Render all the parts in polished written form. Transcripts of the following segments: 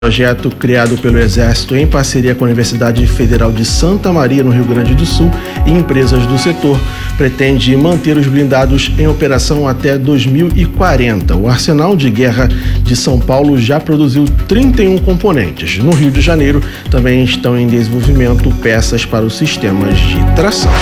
Projeto criado pelo Exército em parceria com a Universidade Federal de Santa Maria, no Rio Grande do Sul, e empresas do setor, pretende manter os blindados em operação até 2040. O Arsenal de Guerra de São Paulo já produziu 31 componentes. No Rio de Janeiro também estão em desenvolvimento peças para os sistemas de tração.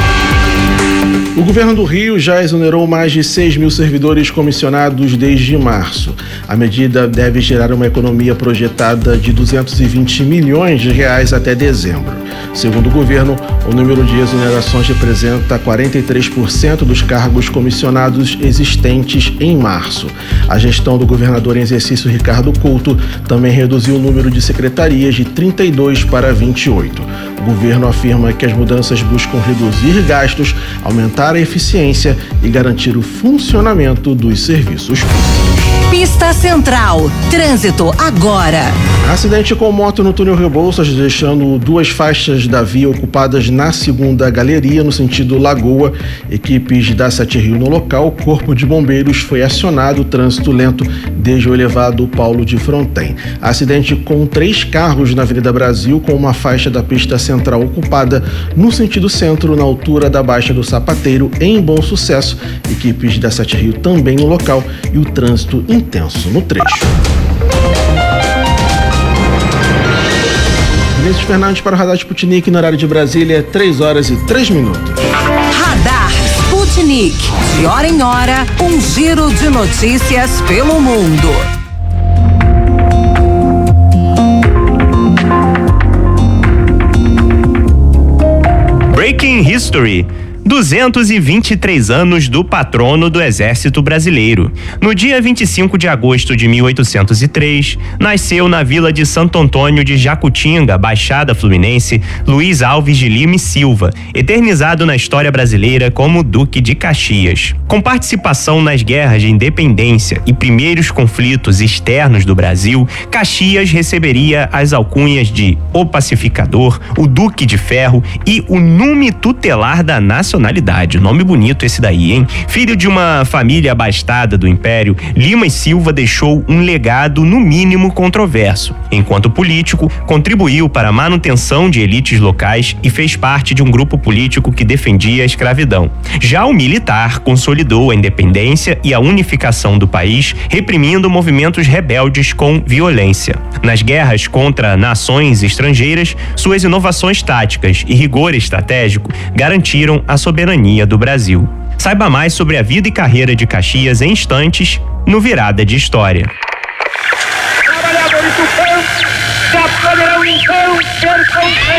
O governo do Rio já exonerou mais de 6 mil servidores comissionados desde março. A medida deve gerar uma economia projetada de 220 milhões de reais até dezembro. Segundo o governo, o número de exonerações representa 43% dos cargos comissionados existentes em março. A gestão do governador em exercício, Ricardo Couto, também reduziu o número de secretarias de 32 para 28. O governo afirma que as mudanças buscam reduzir gastos, aumentar a eficiência e garantir o funcionamento dos serviços públicos. Pista Central. Trânsito agora. Acidente com moto no túnel Rebouças, deixando 2 faixas da via ocupadas na segunda galeria, no sentido Lagoa. Equipes da Sete Rio no local. O Corpo de Bombeiros foi acionado. Trânsito lento desde o elevado Paulo de Fronten. Acidente com 3 carros na Avenida Brasil, com uma faixa da pista central ocupada no sentido centro, na altura da Baixa do Sapateiro, em Bom Sucesso. Equipes da Sete Rio também no local e o trânsito intenso no trecho. Vinícius Fernandes para o Radar Sputnik, no horário de Brasília, 3h03. Radar Sputnik. De hora em hora, um giro de notícias pelo mundo. Breaking History. 223 anos do patrono do Exército Brasileiro. No dia 25 de agosto de 1803, nasceu na vila de Santo Antônio de Jacutinga, Baixada Fluminense, Luiz Alves de Lima e Silva, eternizado na história brasileira como Duque de Caxias. Com participação nas guerras de independência e primeiros conflitos externos do Brasil, Caxias receberia as alcunhas de O Pacificador, o Duque de Ferro e o Nume Tutelar da Nacionalidade. Nome bonito esse daí, hein? Filho de uma família abastada do Império, Lima e Silva deixou um legado no mínimo controverso. Enquanto político, contribuiu para a manutenção de elites locais e fez parte de um grupo político que defendia a escravidão. Já o militar consolidou a independência e a unificação do país, reprimindo movimentos rebeldes com violência. Nas guerras contra nações estrangeiras, suas inovações táticas e rigor estratégico garantiram a soberania do Brasil. Saiba mais sobre a vida e carreira de Caxias em instantes no Virada de História. Trabalhadores do campo já poderão então ser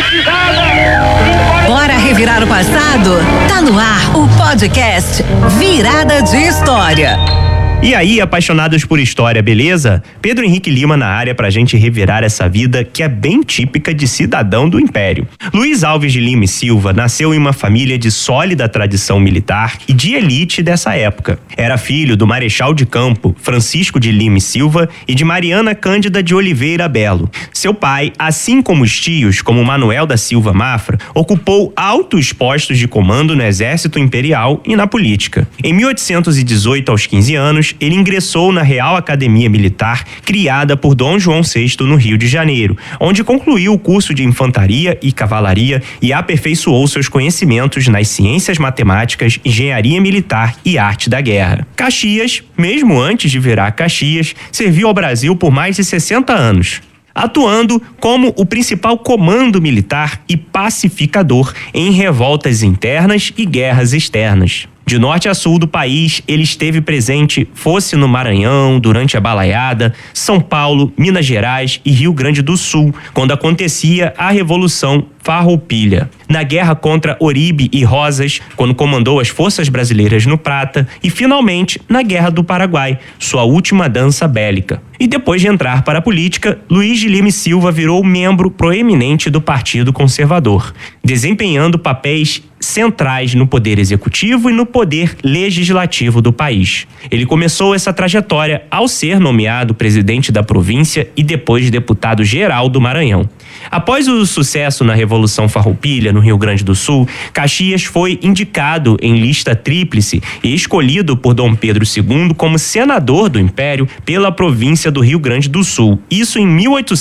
concretizados. Bora revirar o passado? Tá no ar o podcast Virada de História. E aí, apaixonados por história, beleza? Pedro Henrique Lima na área pra gente revirar essa vida que é bem típica de cidadão do Império. Luiz Alves de Lima e Silva nasceu em uma família de sólida tradição militar e de elite dessa época. Era filho do marechal de campo Francisco de Lima e Silva e de Mariana Cândida de Oliveira Belo. Seu pai, assim como os tios, como Manuel da Silva Mafra, ocupou altos postos de comando no Exército Imperial e na política. Em 1818, aos 15 anos, ele ingressou na Real Academia Militar, criada por Dom João VI no Rio de Janeiro, onde concluiu o curso de infantaria e cavalaria e aperfeiçoou seus conhecimentos nas ciências matemáticas, engenharia militar e arte da guerra. Caxias, mesmo antes de virar Caxias, serviu ao Brasil por mais de 60 anos. Atuando como o principal comando militar e pacificador em revoltas internas e guerras externas. De norte a sul do país, ele esteve presente, fosse no Maranhão, durante a Balaiada, São Paulo, Minas Gerais e Rio Grande do Sul, quando acontecia a Revolução Farroupilha. Na guerra contra Oribe e Rosas, quando comandou as forças brasileiras no Prata, e finalmente na Guerra do Paraguai, sua última dança bélica. E depois de entrar para a política, Luiz de Lima e Silva virou membro proeminente do Partido Conservador, desempenhando papéis centrais no poder executivo e no poder legislativo do país. Ele começou essa trajetória ao ser nomeado presidente da província e depois deputado-geral do Maranhão. Após o sucesso na Revolução Revolução Farroupilha, no Rio Grande do Sul, Caxias foi indicado em lista tríplice e escolhido por Dom Pedro II como senador do Império pela província do Rio Grande do Sul. Isso em